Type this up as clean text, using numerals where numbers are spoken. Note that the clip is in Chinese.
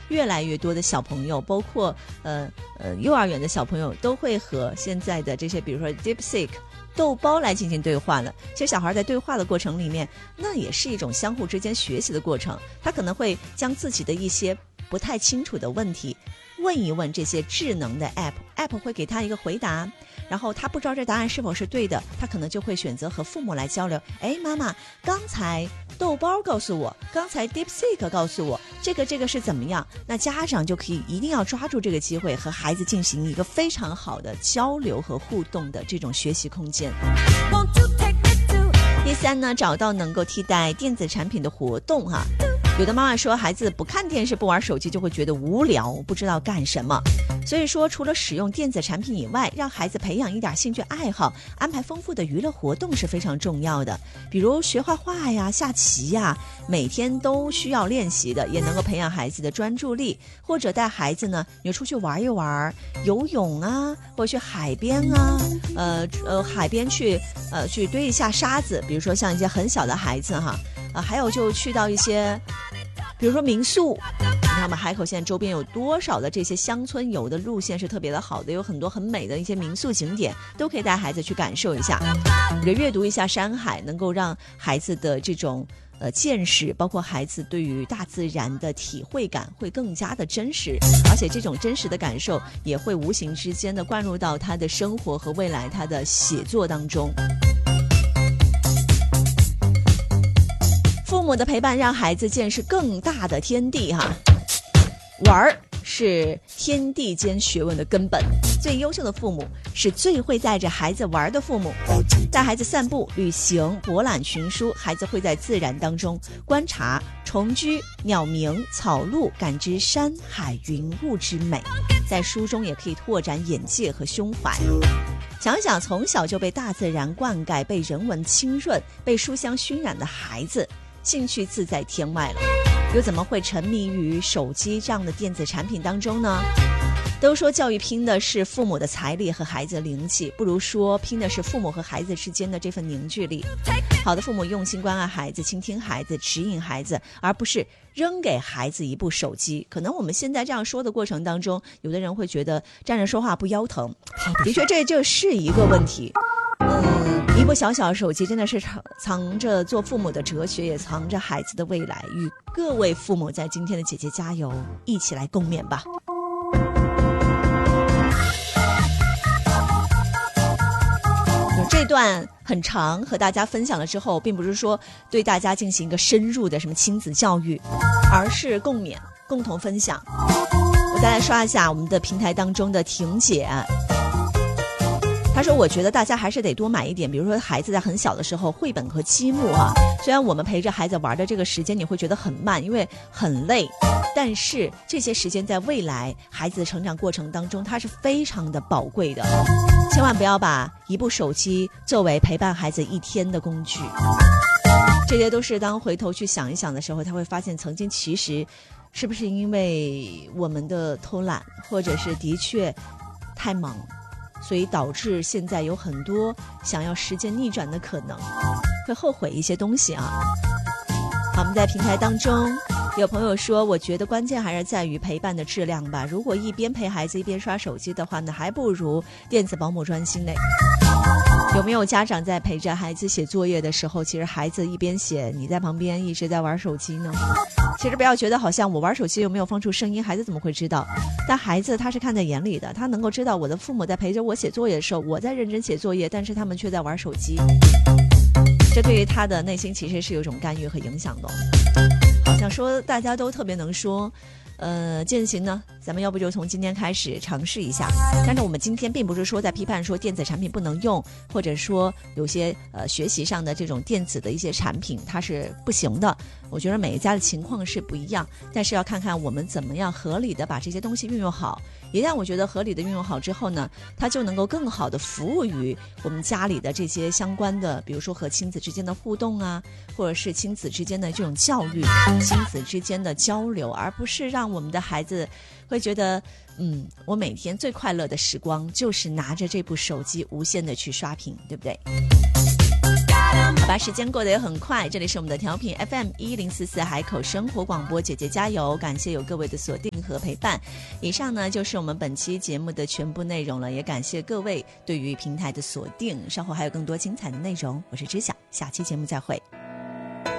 越来越多的小朋友，包括幼儿园的小朋友，都会和现在的这些比如说 DeepSeek豆包来进行对话了。其实小孩在对话的过程里面，那也是一种相互之间学习的过程，他可能会将自己的一些不太清楚的问题问一问这些智能的 app 会给他一个回答，然后他不知道这答案是否是对的，他可能就会选择和父母来交流。哎，妈妈，刚才豆包告诉我，刚才 DeepSeek 告诉我，这个是怎么样？那家长就可以一定要抓住这个机会，和孩子进行一个非常好的交流和互动的这种学习空间。第三呢，找到能够替代电子产品的活动哈。有的妈妈说，孩子不看电视不玩手机就会觉得无聊，不知道干什么，所以说除了使用电子产品以外，让孩子培养一点兴趣爱好，安排丰富的娱乐活动是非常重要的。比如学画画呀、下棋呀，每天都需要练习的，也能够培养孩子的专注力。或者带孩子呢，你出去玩一玩，游泳啊，或者去海边啊，海边去堆一下沙子，比如说像一些很小的孩子哈，还有就去到一些比如说民宿，你看我们海口现在周边有多少的这些乡村游的路线是特别的好的，有很多很美的一些民宿景点，都可以带孩子去感受一下。阅读一下山海，能够让孩子的这种见识，包括孩子对于大自然的体会感会更加的真实，而且这种真实的感受也会无形之间的灌入到他的生活和未来他的写作当中。父母的陪伴让孩子见识更大的天地哈，玩是天地间学问的根本，最优秀的父母是最会带着孩子玩的父母。带孩子散步、旅行、博览群书，孩子会在自然当中观察虫居、鸟鸣、草鹿，感知山海云雾之美，在书中也可以拓展眼界和胸怀。想一想，从小就被大自然灌溉、被人文浸润、被书香熏染的孩子，兴趣自在天外了，又怎么会沉迷于手机这样的电子产品当中呢？都说教育拼的是父母的财力和孩子的灵气，不如说拼的是父母和孩子之间的这份凝聚力。好的父母用心关爱孩子，倾听孩子，指引孩子，而不是扔给孩子一部手机。可能我们现在这样说的过程当中，有的人会觉得站着说话不腰疼，的确这是一个问题。一部小小手机真的是藏着做父母的哲学，也藏着孩子的未来。与各位父母在今天的姐姐加油，一起来共勉吧。这段很长，和大家分享了之后，并不是说对大家进行一个深入的什么亲子教育，而是共勉，共同分享。我再来刷一下我们的平台当中的婷姐，他说我觉得大家还是得多买一点，比如说孩子在很小的时候绘本和积木啊，虽然我们陪着孩子玩的这个时间你会觉得很慢，因为很累，但是这些时间在未来孩子的成长过程当中它是非常的宝贵的，千万不要把一部手机作为陪伴孩子一天的工具。这些都是当回头去想一想的时候，他会发现曾经其实是不是因为我们的偷懒，或者是的确太忙，所以导致现在有很多想要时间逆转的可能，会后悔一些东西啊。好，我们在平台当中有朋友说，我觉得关键还是在于陪伴的质量吧，如果一边陪孩子一边刷手机的话，那还不如电子保姆专心嘞。有没有家长在陪着孩子写作业的时候，其实孩子一边写，你在旁边一直在玩手机呢？其实不要觉得好像我玩手机有没有放出声音，孩子怎么会知道？但孩子他是看在眼里的，他能够知道我的父母在陪着我写作业的时候，我在认真写作业，但是他们却在玩手机。这对于他的内心其实是有一种干预和影响的。好像说大家都特别能说，践行呢，咱们要不就从今天开始尝试一下。但是我们今天并不是说在批判说电子产品不能用，或者说有些学习上的这种电子的一些产品它是不行的。我觉得每一家的情况是不一样，但是要看看我们怎么样合理的把这些东西运用好。一旦我觉得合理的运用好之后呢，它就能够更好的服务于我们家里的这些相关的，比如说和亲子之间的互动啊，或者是亲子之间的这种教育，亲子之间的交流，而不是让我们的孩子会觉得我每天最快乐的时光就是拿着这部手机无限的去刷屏，对不对？ 好吧，时间过得也很快，这里是我们的调频 FM1044海口生活广播，姐姐加油！感谢有各位的锁定和陪伴。以上呢就是我们本期节目的全部内容了，也感谢各位对于平台的锁定。稍后还有更多精彩的内容，我是知晓，下期节目再会。